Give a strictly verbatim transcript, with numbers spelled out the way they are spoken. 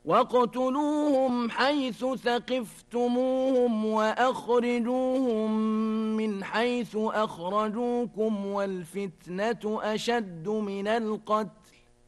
واقتلوهم حيث ثقفتموهم وأخرجوهم من حيث أخرجوكم والفتنة أشد من القتل